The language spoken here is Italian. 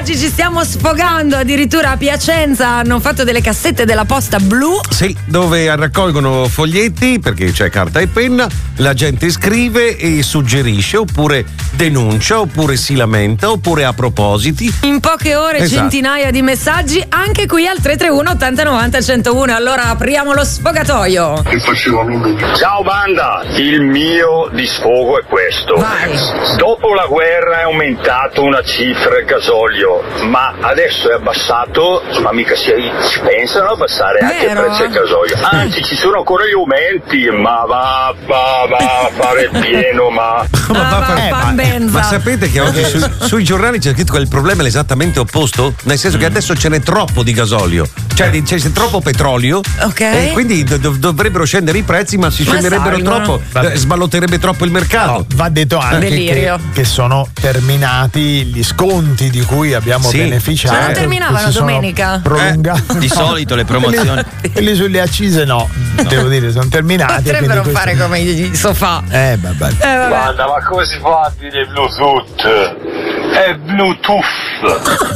oggi ci stiamo sfogando, addirittura a Piacenza hanno fatto delle cassette della posta blu. Sì, dove raccolgono foglietti perché c'è carta e penna, la gente scrive e suggerisce, oppure denuncia, oppure si lamenta, oppure ha propositi. In poche ore centinaia di messaggi anche qui al 331 80 90 101. Allora apriamo lo sfogatoio. Ciao banda, il mio di sfogo è questo. Vai. Dopo la guerra è aumentato una cifra il gasolio, ma adesso è abbassato, ma mica ci pensano a abbassare anche il prezzo del gasolio. Anzi, ci sono ancora gli aumenti, ma va a fare il pieno, ma sapete che oggi sui giornali c'è scritto che il problema è esattamente opposto? Nel senso che adesso ce n'è troppo di gasolio, cioè c'è troppo petrolio, e quindi dovrebbero scendere i prezzi, ma si scenderebbero troppo, sballotterebbe troppo il mercato. No, va detto anche che sono terminati gli sconti di cui abbiamo beneficiato. Ma non terminavano domenica? Prolungati. Di solito le promozioni. Quelli sulle accise devo dire, sono terminati. Potrebbero fare come i sofà. Guarda, ma come si fa a dire Bluetooth? È Bluetooth.